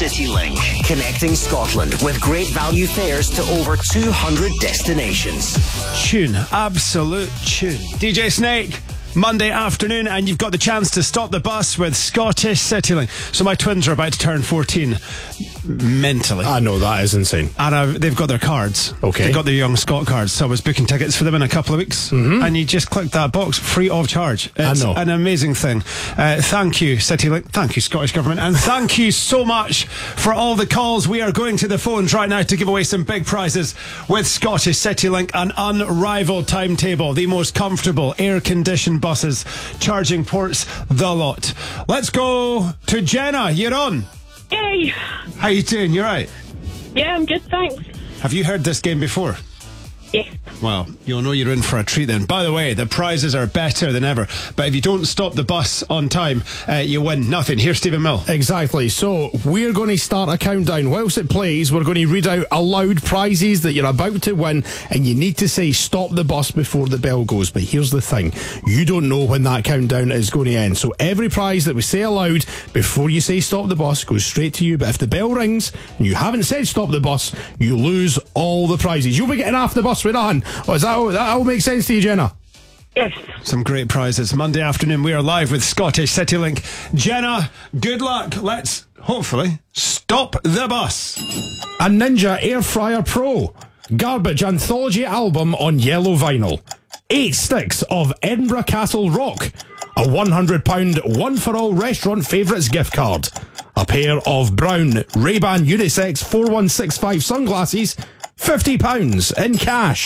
CityLink, connecting Scotland with great value fares to over 200 destinations. Tune, absolute tune. DJ Snake, Monday afternoon, and you've got the chance to stop the bus with Scottish CityLink. So my twins are about to turn 14. Mentally. I know, that is insane. And they've got their cards. Okay. They've got their Young Scot cards. So I was booking tickets for them in a couple of weeks. Mm-hmm. And you just click that box, free of charge. It's an amazing thing. Thank you, CityLink. Thank you, Scottish Government. And thank you so much for all the calls. We are going to the phones right now to give away some big prizes with Scottish CityLink. An unrivaled timetable. The most comfortable air-conditioned buses. Charging ports. The lot. Let's go to Jenna. You're on. Yay! How you doing? You right? Yeah, I'm good, thanks. Have you heard this game before? Yes. Well, you'll know you're in for a treat then. By the way, the prizes are better than ever. But if you don't stop the bus on time, you win nothing. Here's Stephen Mill. Exactly. So we're going to start a countdown. Whilst it plays, we're going to read out aloud prizes that you're about to win, and you need to say stop the bus before the bell goes. But here's the thing. You don't know when that countdown is going to end. So every prize that we say aloud before you say stop the bus goes straight to you. But if the bell rings and you haven't said stop the bus, you lose all the prizes. You'll be getting off the bus with on. Oh, that all makes sense to you, Jenna? Yes. Some great prizes. Monday afternoon, we are live with Scottish CityLink. Jenna, good luck. Let's, hopefully, stop the bus. A Ninja Air Fryer Pro. Garbage anthology album on yellow vinyl. 8 sticks of Edinburgh Castle Rock. A £100 one-for-all restaurant favourites gift card. A pair of brown Ray-Ban Unisex 4165 sunglasses. £50 in cash.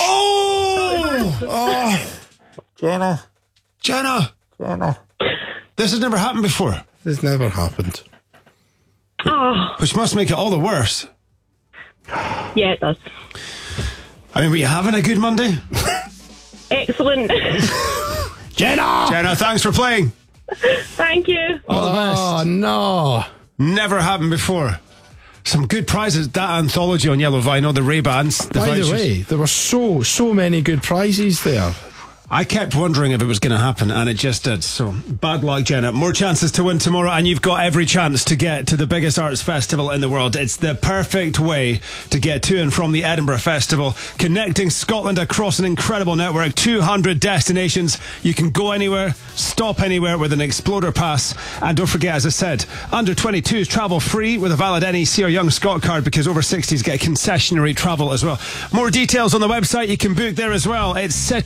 Oh! Jenna. This has never happened before. This never happened. Oh. Which must make it all the worse. Yeah, it does. I mean, were you having a good Monday? Excellent. Jenna, thanks for playing. Thank you. All the best. Oh, no. Never happened before. Some good prizes. That anthology on yellow vinyl, the Ray-Bans. By the way, there were so many good prizes there. I kept wondering if it was going to happen, and it just did. So, bad luck, Jenna. More chances to win tomorrow, and you've got every chance to get to the biggest arts festival in the world. It's the perfect way to get to and from the Edinburgh Festival, connecting Scotland across an incredible network, 200 destinations. You can go anywhere, stop anywhere with an Explorer Pass. And don't forget, as I said, under 22s travel free with a valid NEC or Young Scot card, because over 60s get concessionary travel as well. More details on the website. You can book there as well. It's